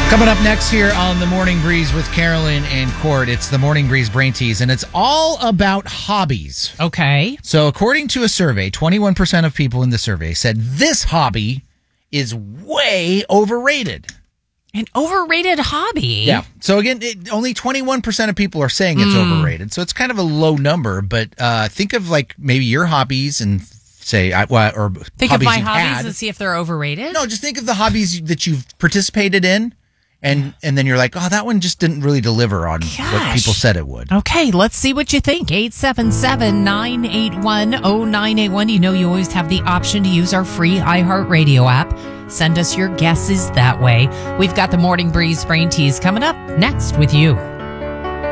Coming up next here on the Morning Breeze with Carolyn and Court, it's the Morning Breeze Brain Tease, and it's all about hobbies. Okay. So according to a survey, 21% of people in the survey said this hobby is way overrated. An overrated hobby? Yeah. So again, only 21% of people are saying it's overrated. So it's kind of a low number, but think of like maybe your hobbies and say, or think hobbies of my you've hobbies had. and see if they're overrated? No, just think of the hobbies that you've participated in. And then you're like, oh, that one just didn't really deliver on what people said it would. Okay, let's see what you think. 877-981-0981. You know you always have the option to use our free iHeartRadio app. Send us your guesses that way. We've got the Morning Breeze Brain Tease coming up next with you.